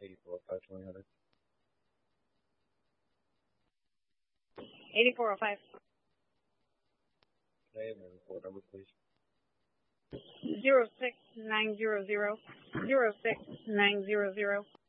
$8405-2000. 8405. Okay, and then report number, please. 06900. 06900.